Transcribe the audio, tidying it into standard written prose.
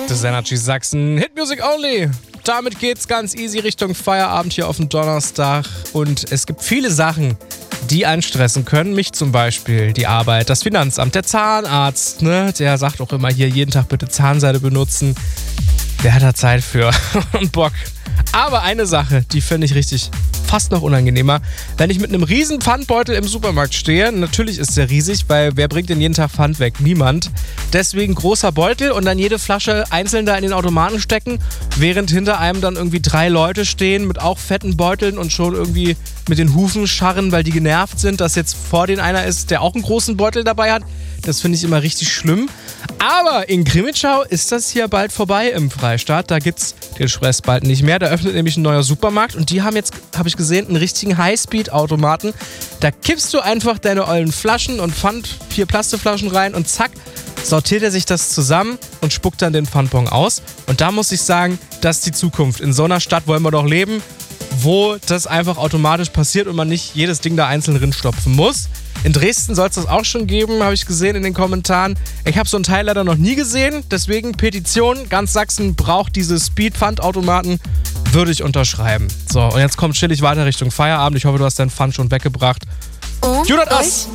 Das ist Energy Sachsen. Hit Music Only. Damit geht's ganz easy Richtung Feierabend hier auf dem Donnerstag. Und es gibt viele Sachen, die einen stressen können. Mich zum Beispiel, die Arbeit, das Finanzamt, der Zahnarzt, ne? Der sagt auch immer hier jeden Tag bitte Zahnseide benutzen. Wer hat da Zeit für und Bock? Aber eine Sache, die finde ich richtig fast noch unangenehmer. Wenn ich mit einem riesen Pfandbeutel im Supermarkt stehe, natürlich ist der riesig, weil wer bringt denn jeden Tag Pfand weg? Niemand. Deswegen großer Beutel und dann jede Flasche einzeln da in den Automaten stecken, während hinter einem dann irgendwie 3 Leute stehen mit auch fetten Beuteln und schon irgendwie mit den Hufen scharren, weil die genervt sind, dass jetzt vor denen einer ist, der auch einen großen Beutel dabei hat. Das finde ich immer richtig schlimm. Aber in Grimmitschau ist das hier bald vorbei im Freistaat. Da gibt's den Stress bald nicht mehr. Da öffnet nämlich ein neuer Supermarkt und die haben jetzt, habe ich gesehen, einen richtigen Highspeed-Automaten. Da kippst du einfach deine ollen Flaschen und Pfand, 4 Plastikflaschen rein und zack, sortiert er sich das zusammen und spuckt dann den Pfandbon aus. Und da muss ich sagen, das ist die Zukunft. In so einer Stadt wollen wir doch leben, wo das einfach automatisch passiert und man nicht jedes Ding da einzeln rinstopfen muss. In Dresden soll es das auch schon geben, habe ich gesehen in den Kommentaren. Ich habe so ein Teil leider noch nie gesehen, deswegen Petition, ganz Sachsen braucht diese Speed-Pfandautomaten, würde ich unterschreiben. So, und jetzt kommt chillig weiter Richtung Feierabend. Ich hoffe, du hast deinen Pfand schon weggebracht. Und Judith Ass.